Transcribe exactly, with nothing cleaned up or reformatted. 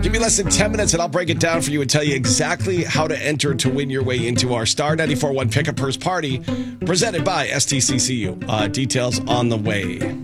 Give me less than ten minutes and I'll break it down for you and tell you exactly how to enter to win your way into our Star ninety-four point one Pick a Purse Party presented by S T C C U. Uh, details on the way.